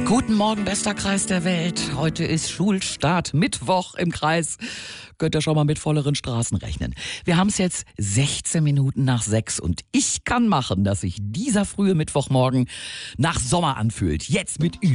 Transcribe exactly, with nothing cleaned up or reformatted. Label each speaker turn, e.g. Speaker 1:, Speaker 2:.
Speaker 1: Guten Morgen, bester Kreis der Welt. Heute ist Schulstart, Mittwoch im Kreis. Könnt ihr schon mal mit volleren Straßen rechnen. Wir haben es jetzt sechzehn Minuten nach sechs und ich kann machen, dass sich dieser frühe Mittwochmorgen nach Sommer anfühlt. Jetzt mit Ü.